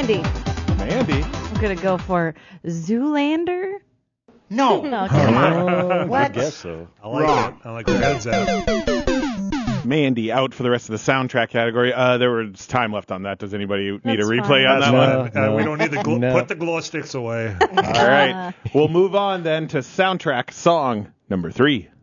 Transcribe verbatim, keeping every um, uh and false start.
Mandy. Mandy? I'm going to go for Zoolander. No. No, come on. Oh, What? I guess so. I like Wrong. it. I like where head's at. Mandy out for the rest of the soundtrack category. Uh, there was time left on that. Does anybody need That's a replay fine. on That's that fine. one? Uh, No, we no. don't need the gl- No. put the glow sticks away. All right. We'll move on then to soundtrack song number three.